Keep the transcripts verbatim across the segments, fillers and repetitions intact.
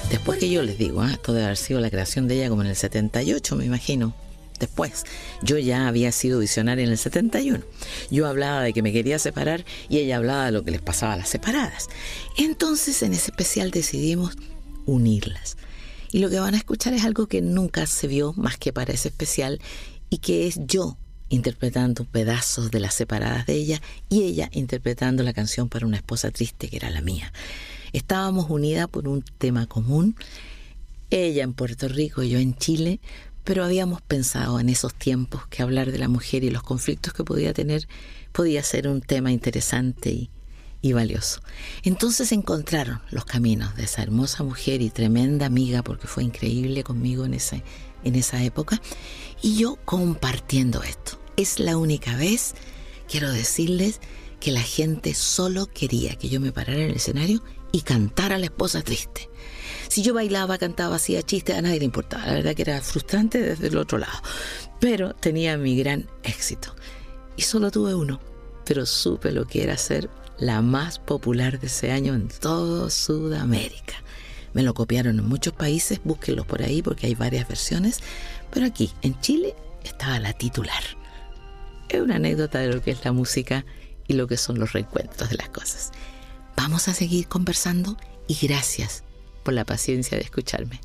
Después que yo les digo, ¿eh? Esto debe haber sido la creación de ella como en el setenta y ocho, me imagino. Después, yo ya había sido visionaria en el setenta y uno. Yo hablaba de que me quería separar y ella hablaba de lo que les pasaba a las separadas. Entonces, en ese especial decidimos unirlas. Y lo que van a escuchar es algo que nunca se vio más que para ese especial y que es yo interpretando pedazos de las separadas de ella y ella interpretando la canción Para una esposa triste, que era la mía. Estábamos unidas por un tema común, ella en Puerto Rico y yo en Chile, pero habíamos pensado en esos tiempos que hablar de la mujer y los conflictos que podía tener podía ser un tema interesante y, y valioso. Entonces encontraron los caminos de esa hermosa mujer y tremenda amiga, porque fue increíble conmigo en, ese, en esa época, y yo compartiendo esto. Es la única vez, quiero decirles, que la gente solo quería que yo me parara en el escenario y cantara La esposa triste. Si yo bailaba, cantaba, hacía chistes, a nadie le importaba. La verdad que era frustrante desde el otro lado. Pero tenía mi gran éxito. Y solo tuve uno, pero supe lo que era ser la más popular de ese año en todo Sudamérica. Me lo copiaron en muchos países, búsquenlos por ahí porque hay varias versiones. Pero aquí, en Chile, estaba la titular. Es una anécdota de lo que es la música y lo que son los reencuentros de las cosas. Vamos a seguir conversando y gracias por la paciencia de escucharme.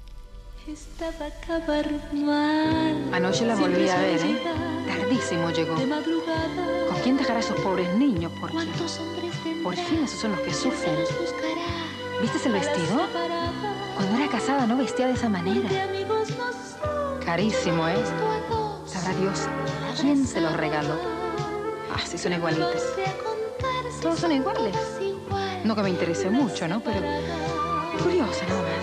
Anoche la volví a ver, ¿eh? Tardísimo llegó. ¿Con quién dejará a esos pobres niños? Porque por fin esos son los que sufren. ¿Viste el vestido? Cuando era casada no vestía de esa manera. Carísimo, ¿eh? Sabrá Dios quién se los regaló. Ah, sí son igualitos. Todos son iguales. No que me interese mucho, ¿no? Pero curioso, nada más.